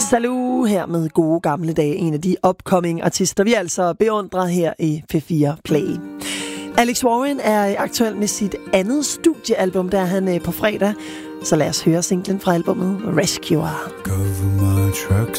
Salut her med gode gamle dage. En af de upcoming artister, vi altså beundrer her i P4 Play. Alex Warren er aktuel med sit andet studiealbum, der er han på fredag. Så lad os høre singlen fra albumet Rescuer.